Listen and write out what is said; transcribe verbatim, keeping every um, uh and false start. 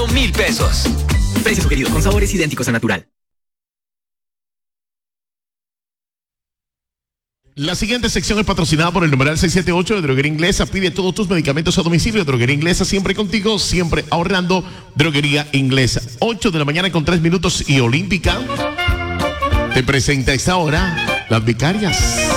solo mil pesos. Precio sugerido con sabores idénticos a natural. La siguiente sección es patrocinada por el numeral seiscientos setenta y ocho de Droguería Inglesa. Pide todos tus medicamentos a domicilio. Droguería Inglesa, siempre contigo, siempre ahorrando. Droguería Inglesa. ocho de la mañana con tres minutos y Olímpica te presenta a esta hora Las Vicarias.